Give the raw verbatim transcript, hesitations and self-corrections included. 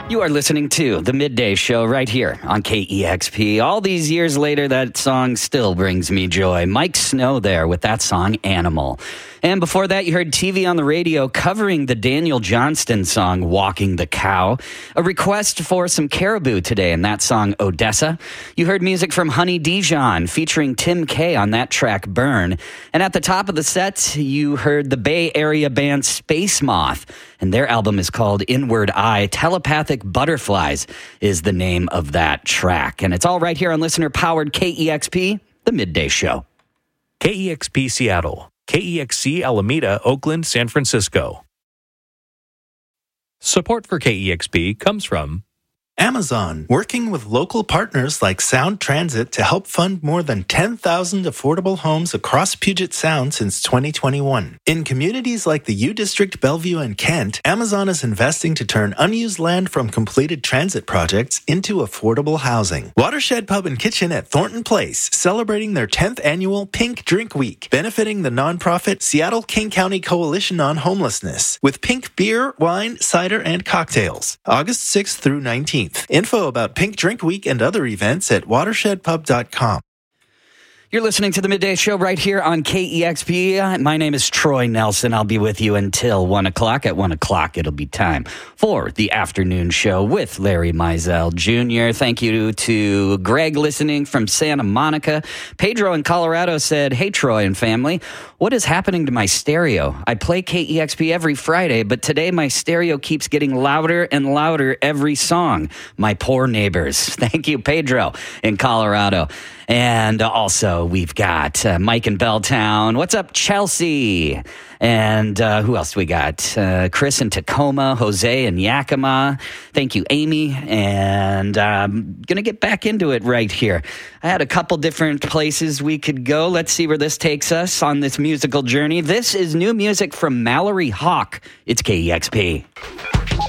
You are listening to The Midday Show right here on K E X P. All these years later, that song still brings me joy. Mike Snow there with that song, Animal. And before that, you heard T V on the radio covering the Daniel Johnston song, Walking the Cow. A request for some Caribou today in that song, Odessa. You heard music from Honey Dijon featuring Tim K on that track, Burn. And at the top of the set, you heard the Bay Area band Space Moth. And their album is called Inward Eye. Telepathic Butterflies is the name of that track. And it's all right here on listener-powered K E X P, The Midday Show. K E X P Seattle. K E X C Alameda, Oakland, San Francisco. Support for K E X P comes from Amazon, working with local partners like Sound Transit to help fund more than ten thousand affordable homes across Puget Sound since twenty twenty-one. In communities like the U District, Bellevue, and Kent, Amazon is investing to turn unused land from completed transit projects into affordable housing. Watershed Pub and Kitchen at Thornton Place, celebrating their tenth annual Pink Drink Week, benefiting the nonprofit Seattle King County Coalition on Homelessness, with pink beer, wine, cider, and cocktails. August sixth through nineteenth. Info about Pink Drink Week and other events at watershed pub dot com. You're listening to The Midday Show right here on K E X P. My name is Troy Nelson. I'll be with you until one o'clock. At one o'clock, it'll be time for the afternoon show with Larry Mizell Junior Thank you to Greg listening from Santa Monica. Pedro in Colorado said, "Hey, Troy and family, what is happening to my stereo? I play K E X P every Friday, but today my stereo keeps getting louder and louder every song. My poor neighbors." Thank you, Pedro in Colorado. And also, we've got uh, Mike in Belltown. What's up, Chelsea? And uh, who else we got? Uh, Chris in Tacoma, Jose in Yakima. Thank you, Amy. And I'm going to get back into it right here. I had a couple different places we could go. Let's see where this takes us on this musical journey. This is new music from Mallory Hawk. It's K E X P.